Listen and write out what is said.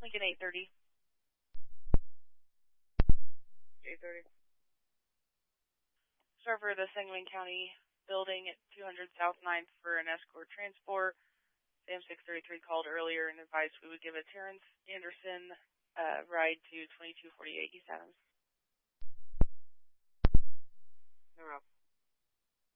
Lincoln 830. 830. Start for the Sangamon County building at 200 South 9th for an escort transport. Sam 633 called earlier and advised we would give a Terrence Anderson ride to 2248 East Adams. No problem.